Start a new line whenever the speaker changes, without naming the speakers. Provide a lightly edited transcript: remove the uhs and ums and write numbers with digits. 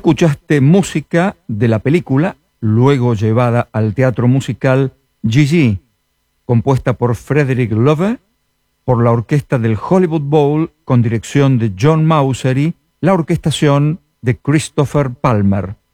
escuchaste música de la película, luego llevada al teatro musical Gigi, compuesta por Frederick Loewe, por la orquesta del Hollywood Bowl con dirección de John Mausery, la orquestación de Christopher Palmer.